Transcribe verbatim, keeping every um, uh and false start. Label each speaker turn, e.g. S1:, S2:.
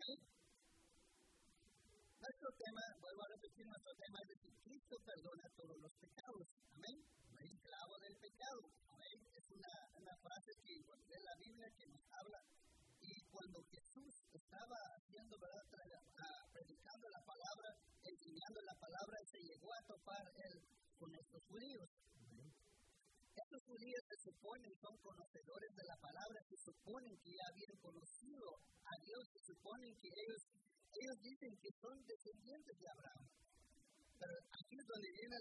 S1: Amén. Nuestro tema, vuelvo a repetir, nuestro tema es decir, Cristo perdona todos los pecados. Amén. No hay esclavo del pecado. Amén. Es una, una frase que cuando lee la Biblia que nos habla. Y cuando Jesús estaba haciendo, ¿verdad?, predicando la palabra, enseñando la palabra, se llegó a topar él con estos judíos. Estos judíos se suponen son conocedores de la palabra, se suponen que ya habían conocido a Dios, se suponen que ellos, ellos dicen que son descendientes de Abraham. Pero aquí es donde viene